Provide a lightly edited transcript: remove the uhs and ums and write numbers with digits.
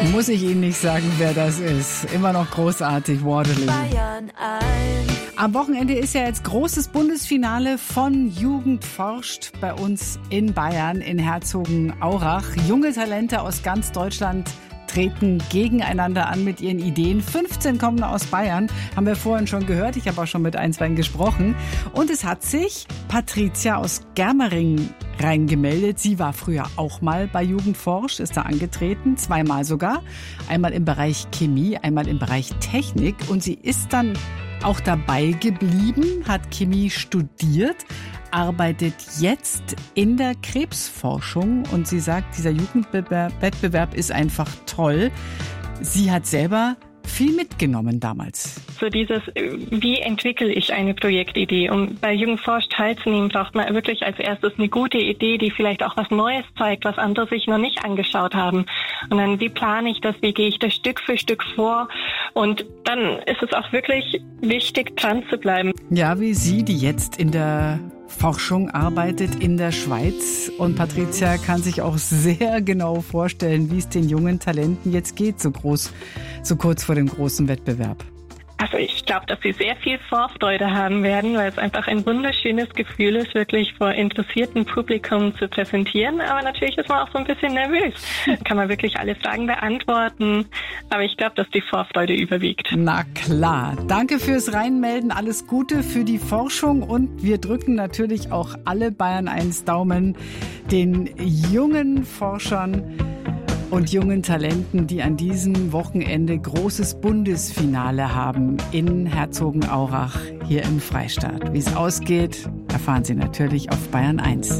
Muss ich Ihnen nicht sagen, wer das ist. Immer noch großartig, Waterloo. Am Wochenende ist ja jetzt großes Bundesfinale von Jugend forscht bei uns in Bayern, in Herzogenaurach. Junge Talente aus ganz Deutschland treten gegeneinander an mit ihren Ideen. 15 kommen aus Bayern, haben wir vorhin schon gehört. Ich habe auch schon mit ein, zwei gesprochen. Und es hat sich Patricia aus Germering reingemeldet. Sie war früher auch mal bei Jugend forscht, ist da angetreten, zweimal sogar. Einmal im Bereich Chemie, einmal im Bereich Technik. Und sie ist dann auch dabei geblieben, hat Chemie studiert, arbeitet jetzt in der Krebsforschung und sie sagt, dieser Jugendwettbewerb ist einfach toll. Sie hat selber viel mitgenommen damals. So dieses, wie entwickle ich eine Projektidee? Um bei Jugend forscht teilzunehmen, braucht man wirklich als erstes eine gute Idee, die vielleicht auch was Neues zeigt, was andere sich noch nicht angeschaut haben. Und dann, wie plane ich das? Wie gehe ich das Stück für Stück vor? Und dann ist es auch wirklich wichtig, dran zu bleiben. Ja, wie Sie, die jetzt in der Forschung arbeitet in der Schweiz. Und Patricia kann sich auch sehr genau vorstellen, wie es den jungen Talenten jetzt geht, so kurz vor dem großen Wettbewerb. Also ich glaube, dass sie sehr viel Vorfreude haben werden, weil es einfach ein wunderschönes Gefühl ist, wirklich vor interessiertem Publikum zu präsentieren. Aber natürlich ist man auch so ein bisschen nervös. Kann man wirklich alle Fragen beantworten. Aber ich glaube, dass die Vorfreude überwiegt. Na klar. Danke fürs Reinmelden. Alles Gute für die Forschung. Und wir drücken natürlich auch alle Bayern 1 Daumen den jungen Forschern und jungen Talenten, die an diesem Wochenende großes Bundesfinale haben in Herzogenaurach hier im Freistaat. Wie es ausgeht, erfahren Sie natürlich auf Bayern 1.